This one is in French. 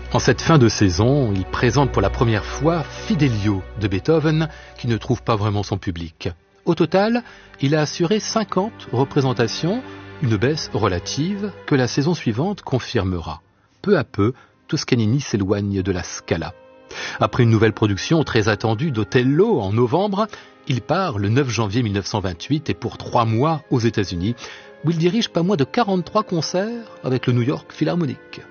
En cette fin de saison, il présente pour la première fois Fidelio de Beethoven, qui ne trouve pas vraiment son public. Au total, il a assuré 50 représentations, une baisse relative que la saison suivante confirmera. Peu à peu, Toscanini s'éloigne de la Scala. Après une nouvelle production très attendue d'Othello en novembre, il part le 9 janvier 1928 et pour 3 mois aux États-Unis, où il dirige pas moins de 43 concerts avec le New York Philharmonic.